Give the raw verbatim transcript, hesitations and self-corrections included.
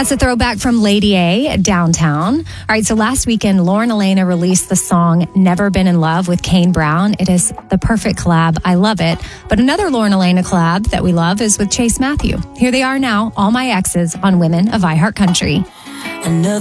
That's a throwback from Lady A, Downtown. All right, so last weekend, Lauren Elena released the song Never Been in Love with Kane Brown. It is the perfect collab. I love it. But another Lauren Elena collab that we love is with Chase Matthew. Here they are now, All My Exes on Women of iHeart Country. Another